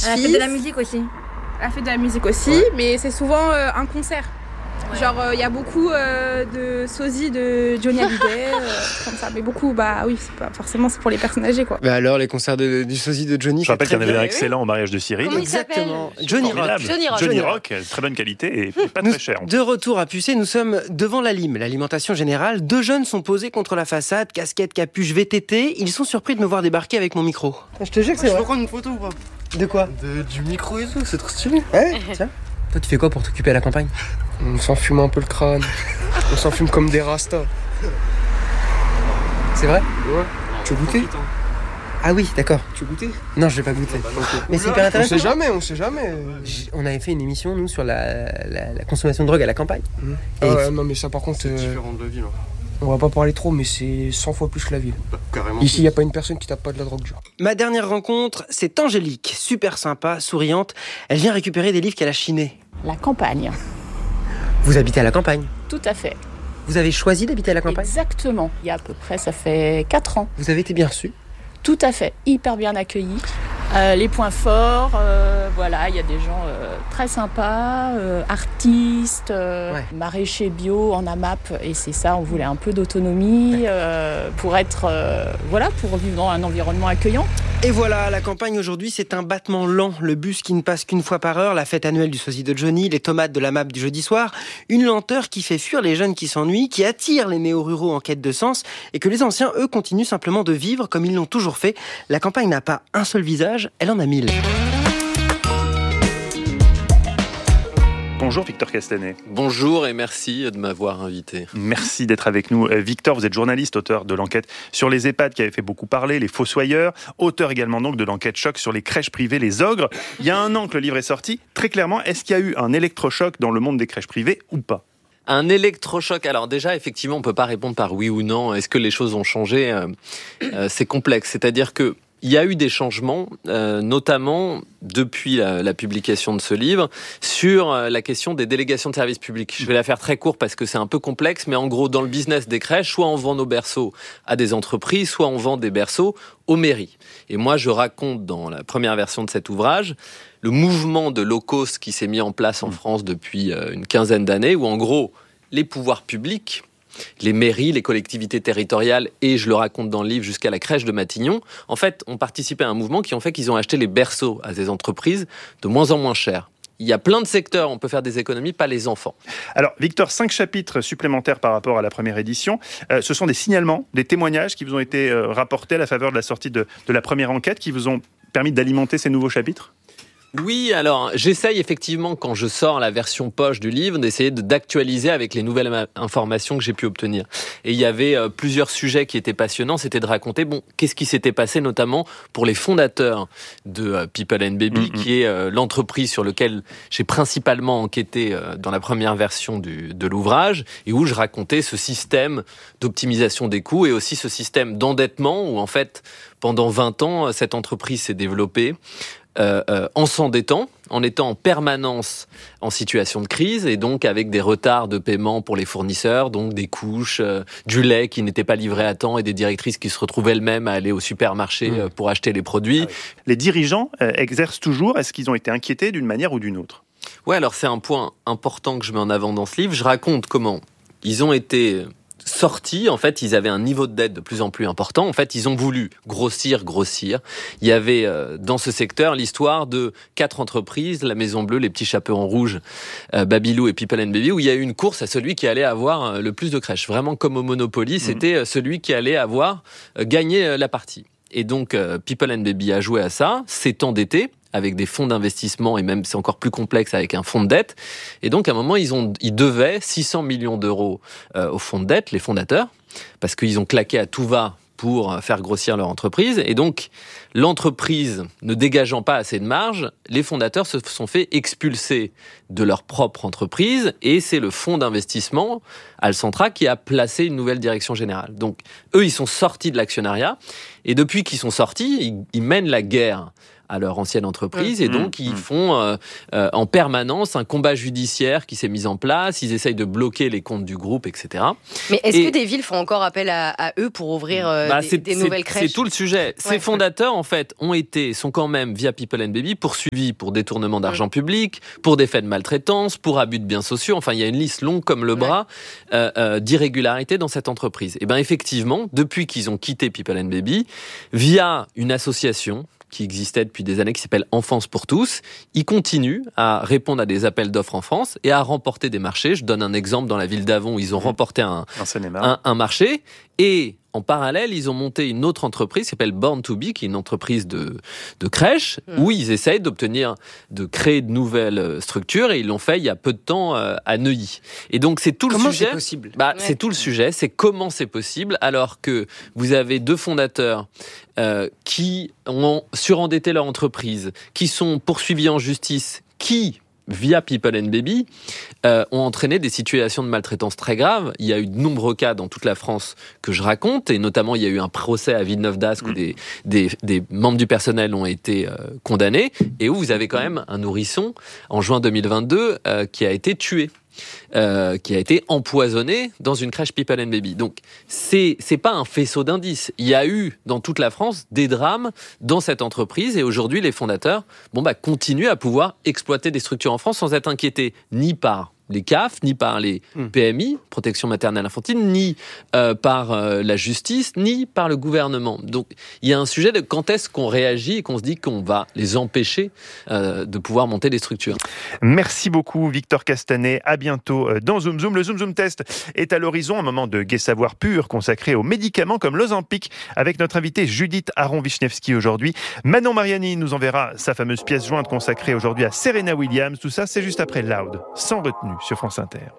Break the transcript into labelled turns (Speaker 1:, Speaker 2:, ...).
Speaker 1: Elle a fait de la musique aussi.
Speaker 2: Elle a fait de la musique aussi, mais c'est souvent un concert. Ouais. Genre, il y a beaucoup de sosies de Johnny Hallyday, comme ça. Mais beaucoup, oui, c'est pas forcément c'est pour les personnes âgées, quoi.
Speaker 3: Bah alors, les concerts du sosie de Johnny.
Speaker 4: Je rappelle qu'il y en avait un excellent au mariage de Cyril.
Speaker 1: Comment
Speaker 3: Exactement. Johnny
Speaker 4: Rock, très bonne qualité et pas très cher.
Speaker 3: De retour à Pucé, nous sommes devant la Lime, l'alimentation générale. 2 jeunes sont posés contre la façade, casquette, capuche, VTT. Ils sont surpris de me voir débarquer avec mon micro.
Speaker 5: Je te jure que c'est vrai.
Speaker 6: Je peux prendre une photo ou pas?
Speaker 5: De quoi?
Speaker 6: Du micro et tout, c'est trop stylé.
Speaker 5: Ouais, tiens.
Speaker 3: Toi, tu fais quoi pour t'occuper à la campagne?
Speaker 5: On s'enfume un peu le crâne. On s'enfume comme des rastas.
Speaker 3: C'est vrai?
Speaker 5: Ouais. Tu veux goûter?
Speaker 3: Ah oui, d'accord.
Speaker 5: Tu veux goûter?
Speaker 3: Non, je vais pas goûter.
Speaker 5: Okay.
Speaker 3: Mais c'est hyper intéressant.
Speaker 5: On sait jamais.
Speaker 3: On avait fait une émission, nous, sur la consommation de drogue à la campagne.
Speaker 5: Non, mais ça, par contre...
Speaker 6: C'est différent de la ville.
Speaker 5: On va pas parler trop, mais c'est 100 fois plus que la ville.
Speaker 6: Carrément.
Speaker 5: Ici, il n'y a pas une personne qui tape pas de la drogue dure.
Speaker 3: Ma dernière rencontre, c'est Angélique, super sympa, souriante. Elle vient récupérer des livres qu'elle a chinés.
Speaker 7: La campagne.
Speaker 3: Vous habitez à la campagne?
Speaker 7: Tout à fait.
Speaker 3: Vous avez choisi d'habiter à la campagne?
Speaker 7: Exactement. Il y a à peu près, ça fait 4 ans.
Speaker 3: Vous avez été bien reçu?
Speaker 7: Tout à fait. Hyper bien accueilli. Les points forts, il y a des gens très sympas, artistes, maraîchers bio en AMAP, et c'est ça, on voulait un peu d'autonomie pour vivre dans un environnement accueillant.
Speaker 3: Et voilà, la campagne aujourd'hui, c'est un battement lent, le bus qui ne passe qu'une fois par heure, la fête annuelle du sosie de Johnny, les tomates de la MAP du jeudi soir, une lenteur qui fait fuir les jeunes qui s'ennuient, qui attire les néo-ruraux en quête de sens, et que les anciens, eux, continuent simplement de vivre comme ils l'ont toujours fait. La campagne n'a pas un seul visage, elle en a 1000.
Speaker 4: Bonjour Victor Castanet.
Speaker 8: Bonjour et merci de m'avoir invité.
Speaker 4: Merci d'être avec nous. Victor, vous êtes journaliste, auteur de l'enquête sur les EHPAD qui avait fait beaucoup parler, les Fossoyeurs, auteur également donc de l'enquête choc sur les crèches privées, les ogres. Il y a 1 an que le livre est sorti. Très clairement, est-ce qu'il y a eu un électrochoc dans le monde des crèches privées ou pas ?
Speaker 8: Un électrochoc. Alors déjà, effectivement, on ne peut pas répondre par oui ou non. Est-ce que les choses ont changé ? C'est complexe. C'est-à-dire que il y a eu des changements, notamment depuis la publication de ce livre, sur la question des délégations de services publics. Je vais la faire très court parce que c'est un peu complexe, mais en gros, dans le business des crèches, soit on vend nos berceaux à des entreprises, soit on vend des berceaux aux mairies. Et moi, je raconte dans la première version de cet ouvrage le mouvement de low cost qui s'est mis en place en France depuis une quinzaine d'années, où en gros, les pouvoirs publics, les mairies, les collectivités territoriales, et je le raconte dans le livre jusqu'à la crèche de Matignon, en fait, ont participé à un mouvement qui ont fait qu'ils ont acheté les berceaux à des entreprises de moins en moins chers. Il y a plein de secteurs où on peut faire des économies, pas les enfants.
Speaker 4: Alors, Victor, 5 chapitres supplémentaires par rapport à la première édition. Ce sont des signalements, des témoignages qui vous ont été rapportés à la faveur de la sortie de la première enquête, qui vous ont permis d'alimenter ces nouveaux chapitres ?
Speaker 8: Oui, alors j'essaye effectivement, quand je sors la version poche du livre, d'essayer d'actualiser avec les nouvelles informations que j'ai pu obtenir. Et il y avait plusieurs sujets qui étaient passionnants, c'était de raconter qu'est-ce qui s'était passé notamment pour les fondateurs de People and Baby, qui est l'entreprise sur laquelle j'ai principalement enquêté dans la première version de l'ouvrage, et où je racontais ce système d'optimisation des coûts et aussi ce système d'endettement où en fait, pendant 20 ans, cette entreprise s'est développée en s'endettant, en étant en permanence en situation de crise et donc avec des retards de paiement pour les fournisseurs, donc des couches, du lait qui n'était pas livré à temps et des directrices qui se retrouvaient elles-mêmes à aller au supermarché pour acheter les produits.
Speaker 4: Les dirigeants exercent toujours, est-ce qu'ils ont été inquiétés d'une manière ou d'une autre ?
Speaker 8: Ouais, alors c'est un point important que je mets en avant dans ce livre. Je raconte comment ils ont été sortis, en fait, ils avaient un niveau de dette de plus en plus important. En fait, ils ont voulu grossir. Il y avait dans ce secteur l'histoire de 4 entreprises, la Maison Bleue, les Petits Chaperons Rouges, Babylou et People and Baby, où il y a eu une course à celui qui allait avoir le plus de crèches. Vraiment comme au Monopoly, c'était celui qui allait avoir gagné la partie. Et donc, People and Baby a joué à ça, s'est endetté avec des fonds d'investissement, et même c'est encore plus complexe avec un fonds de dette. Et donc à un moment, ils devaient 600 millions d'euros au fonds de dette, les fondateurs, parce qu'ils ont claqué à tout va pour faire grossir leur entreprise. Et donc, l'entreprise ne dégageant pas assez de marge, les fondateurs se sont fait expulser de leur propre entreprise, et c'est le fonds d'investissement, Alcentra, qui a placé une nouvelle direction générale. Donc, eux, ils sont sortis de l'actionnariat, et depuis qu'ils sont sortis, ils mènent la guerre à leur ancienne entreprise et donc ils font en permanence un combat judiciaire qui s'est mis en place, ils essayent de bloquer les comptes du groupe, etc.
Speaker 1: Mais est-ce que des villes font encore appel à eux pour ouvrir des nouvelles crèches ?
Speaker 8: C'est tout le sujet. Ces fondateurs, en fait, sont quand même, via People & Baby, poursuivis pour détournement d'argent public, pour des faits de maltraitance, pour abus de biens sociaux. Enfin, il y a une liste longue comme le bras d'irrégularités dans cette entreprise. Et bien, effectivement, depuis qu'ils ont quitté People & Baby, via une association qui existait depuis des années, qui s'appelle Enfance pour tous, ils continuent à répondre à des appels d'offres en France et à remporter des marchés. Je donne un exemple dans la ville d'Avon où ils ont remporté un marché. Et en parallèle, ils ont monté une autre entreprise qui s'appelle Born to Be, qui est une entreprise de crèche, où ils essayent de créer de nouvelles structures, et ils l'ont fait il y a peu de temps à Neuilly. Et donc c'est tout le sujet. Comment c'est
Speaker 3: possible ?
Speaker 8: C'est tout le sujet, c'est comment c'est possible, alors que vous avez deux fondateurs qui ont surendetté leur entreprise, qui sont poursuivis en justice, qui via People & Baby, ont entraîné des situations de maltraitance très graves. Il y a eu de nombreux cas dans toute la France que je raconte, et notamment il y a eu un procès à Villeneuve-d'Ascq où des membres du personnel ont été condamnés, et où vous avez quand même un nourrisson, en juin 2022, qui a été tué. Qui a été empoisonné dans une crèche People & Baby. Donc, c'est pas un faisceau d'indices. Il y a eu, dans toute la France, des drames dans cette entreprise, et aujourd'hui, les fondateurs continuent à pouvoir exploiter des structures en France sans être inquiétés ni par les CAF, ni par les PMI, protection maternelle infantile, ni par la justice, ni par le gouvernement. Donc, il y a un sujet de quand est-ce qu'on réagit et qu'on se dit qu'on va les empêcher de pouvoir monter des structures.
Speaker 4: Merci beaucoup, Victor Castanet. À bientôt dans Zoom Zoom. Le Zoom Zoom Test est à l'horizon, un moment de gai savoir pur consacré aux médicaments comme l'Ozempic, avec notre invitée Judith Aron-Wisniewski aujourd'hui. Manon Mariani nous enverra sa fameuse pièce jointe consacrée aujourd'hui à Serena Williams. Tout ça, c'est juste après Loud, sans retenue, sur France Inter.